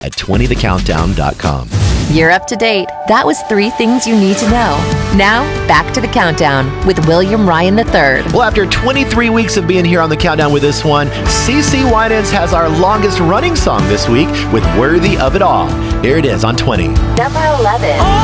at 20thecountdown.com. You're up to date. That was 3 things you need to know. Now, back to the Countdown with William Ryan III. Well, after 23 weeks of being here on the Countdown with this one, CeCe Winans has our longest running song this week with Worthy of It All. Here it is on 20. Number 11.